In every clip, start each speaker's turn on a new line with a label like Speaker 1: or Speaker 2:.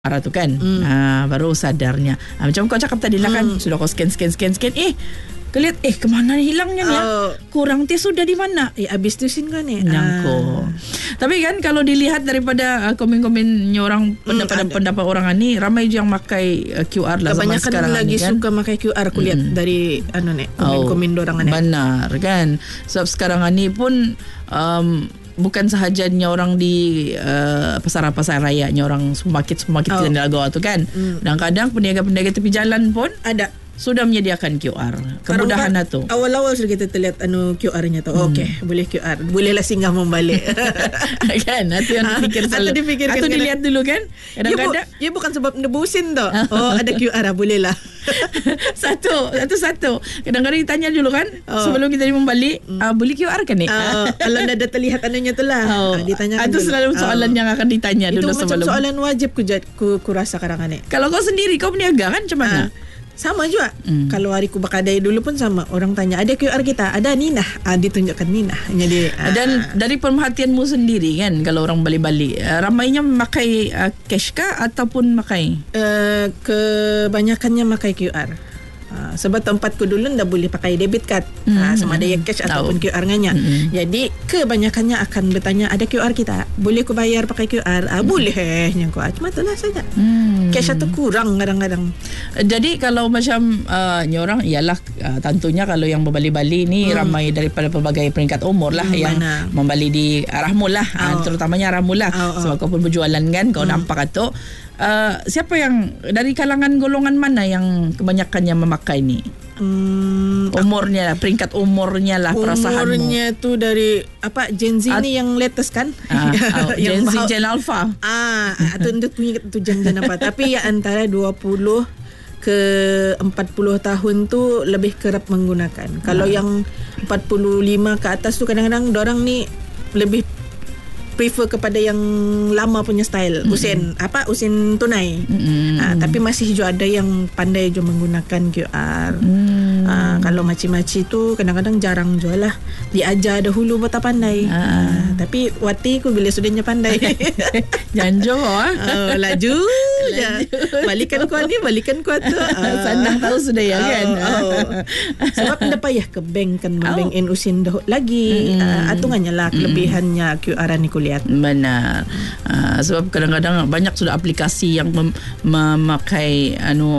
Speaker 1: tu kan. Baru sadarnya. Macam kau cakap tadi lah kan, sudah kau scan. Kelihat kemana hilangnya ni kurang tes sudah di mana habis tu sin kan ni nyangko. Tapi kan kalau dilihat daripada komen-komennya orang, pendapat orang ni, ramai je yang pakai QR lah.
Speaker 2: Kebanyakan
Speaker 1: sekarang
Speaker 2: lagi
Speaker 1: kan
Speaker 2: suka pakai QR aku lihat dari komen-komen orang ni.
Speaker 1: Benar kan, sebab sekarang ni pun bukan sahajanya orang di pasar-pasar rayanya, orang supermarket kita di Lagau tu kan. Kadang-kadang peniaga-peniaga tepi jalan pun ada sudah menyediakan QR. Kemudahan tu.
Speaker 2: Awal-awal sudah kita terlihat QR-nya tu. Okey, boleh QR. Bolehlah singgah membalik.
Speaker 1: Kan? Itu yang dipikirkan. Atau dilihat dulu kan? Kadang-kadang
Speaker 2: dia bukan sebab nebusin tu. Ada QR bolehlah.
Speaker 1: Satu. Kadang-kadang ditanya dulu kan, sebelum kita membalik, boleh QR kan ni?
Speaker 2: Kalau dah terlihat anunya tu lah. Ditanya
Speaker 1: itu selalu soalan yang akan ditanya dulu sebelum.
Speaker 2: Itu macam soalan wajib ku rasa kadang-kadang ni.
Speaker 1: Kalau kau sendiri, kau berniaga kan macam mana?
Speaker 2: Sama juga. Kalau hari ku bakadai dulu pun sama. Orang tanya, ada QR kita? Ada Nina. Ditunjukkan Nina. Jadi
Speaker 1: dan dari pemerhatianmu sendiri kan, kalau orang balik-balik, ramainya memakai cash kah ataupun makai?
Speaker 2: Kebanyakannya makai QR. Sebab tempatku dulu dah boleh pakai debit card, sama ada yang cash ataupun QR nganya. Jadi kebanyakannya akan bertanya, ada QR kita? Boleh ku bayar pakai QR? Boleh nyangko. Cuma itulah saja. Cash atau kurang kadang-kadang.
Speaker 1: Jadi kalau macam ni orang, ialah tentunya kalau yang berbalik-balik ni ramai daripada pelbagai peringkat umur lah yang membalik di arahmu lah, terutamanya arahmu lah. Sebab kau pun berjualan kan, kau nampak atau siapa yang dari kalangan golongan mana yang kebanyakannya memakai ni? Umurnya lah, peringkat umurnya lah, perasaanmu.
Speaker 2: Umurnya tu dari Gen Z ni yang latest kan?
Speaker 1: Gen Z, Gen Alpha.
Speaker 2: Atau tu Gen apa? Tapi ya antara 20 ke 40 tahun tu lebih kerap menggunakan. Kalau yang 45 ke atas tu kadang-kadang dorang ni lebih prefer kepada yang lama punya style, usin tunai. Tapi masih juga ada yang pandai juga menggunakan QR. Kalau maci-maci tu kadang-kadang jarang jual lah, diajar dahulu buat tak pandai. Tapi wati ku bila sudahnya pandai
Speaker 1: janjo
Speaker 2: laju balikan kuat tu
Speaker 1: sandang tahu sudah ya kan.
Speaker 2: Sebab dah payah ke bank kan, bank in usin dah lagi. Atungannya lah kelebihannya QR ni kulihat.
Speaker 1: Benar. Sebab kadang-kadang banyak sudah aplikasi yang memakai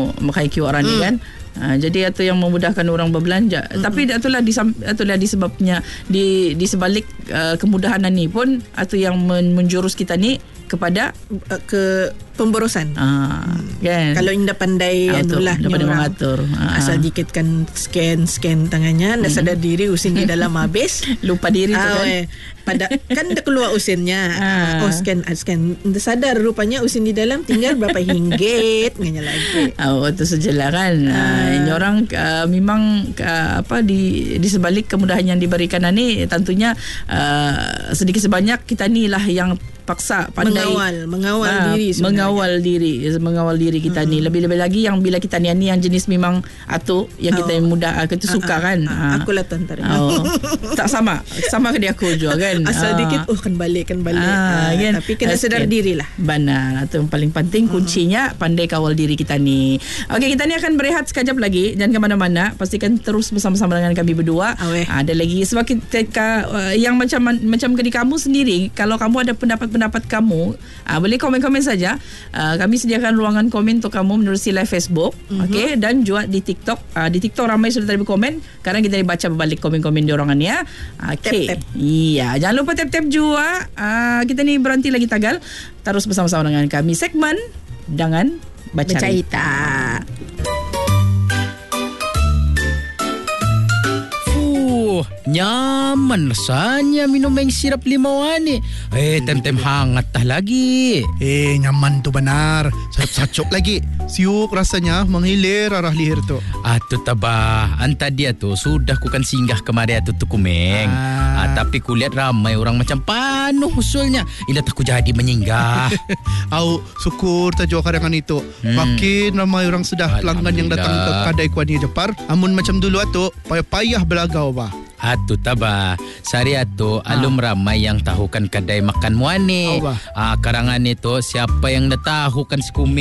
Speaker 1: QR ni kan. Jadi itu yang memudahkan orang berbelanja. Tapi itulah disebabnya di sebalik kemudahan ni pun itu yang menjurus kita ni kepada
Speaker 2: ke pemborosan.
Speaker 1: Kan?
Speaker 2: Kalau indah pandai
Speaker 1: dapat mengatur.
Speaker 2: Asal dikitkan scan tangannya, dah sadar diri usin di dalam habis,
Speaker 1: lupa diri tu kan.
Speaker 2: Kan dah keluar usinnya. Scan. Dah sadar rupanya usin di dalam, tinggal berapa hinggit nganya lagi.
Speaker 1: Itu sajalah kan. Ini orang memang di sebalik kemudahan yang diberikan ni, tentunya sedikit sebanyak kita ni lah yang paksa pandai
Speaker 2: mengawal
Speaker 1: diri kita ni. Lebih-lebih lagi yang bila kita ni yang jenis memang yang kita mudah kita suka kan.
Speaker 2: Aku lah tuan-tuan.
Speaker 1: Tak sama ke dia aku juga kan.
Speaker 2: Asal dikit kan balik kan. Tapi kena sedar diri lah.
Speaker 1: Benar. Itu yang paling penting, kuncinya pandai kawal diri kita ni. Okey, kita ni akan berehat sekejap lagi, jangan ke mana-mana. Pastikan terus bersama-sama dengan kami berdua. Ada lagi sebab kita yang macam ke kamu sendiri, kalau kamu ada pendapat kamu, boleh komen-komen saja. Kami sediakan ruangan komen untuk kamu menerusi live Facebook, okey, dan juga di TikTok. Di TikTok ramai sudah tadi berkomen. Sekarang kita baca balik komen-komen diorangan ya. Okey. Iya, jangan lupa tap-tap juga. Kita ni berhenti lagi tagal. Terus bersama-sama dengan kami segmen Dengan Bercerita.
Speaker 3: Nyaman rasanya minum yang sirap limau ni. Tem-tem hangat dah lagi.
Speaker 4: Nyaman tu benar. Sacok lagi. Siuk rasanya, menghilir arah leher tu.
Speaker 3: Tu tabah. Anta dia tu sudah ku kan singgah kemari tu Kumeng. Tapi ku lihat ramai orang macam panuh usulnya. Ila tak ku jadi menyinggah.
Speaker 4: Syukur tak jauh karangan itu. Makin ramai orang sudah pelanggan yang datang ke kedai kuani Jepar. Amun macam dulu tu payah-payah belagau bah.
Speaker 3: Atu taba. Sari atu alum ramai yang tahukan kedai makan muani. Karangan itu siapa yang dah tahukan si Kuming